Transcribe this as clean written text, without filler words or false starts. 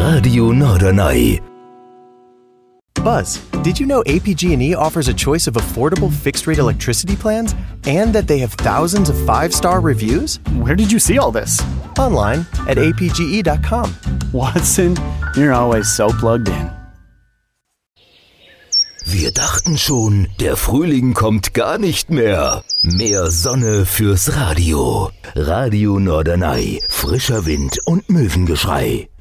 Radio Norderney. Buzz, did you know APG&E offers a choice of affordable fixed-rate electricity plans and that they have thousands of 5-star reviews? Where did you see all this? Online at apge.com. Watson, you're always so plugged in. Wir dachten schon, der Frühling kommt gar nicht mehr. Mehr Sonne fürs Radio. Radio Norderney. Frischer Wind und Möwengeschrei.